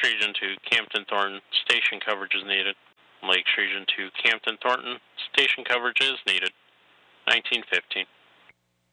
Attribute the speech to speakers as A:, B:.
A: Region to Campton Thornton, station coverage is needed. Lakes Region to Campton Thornton, station coverage is needed. 1915.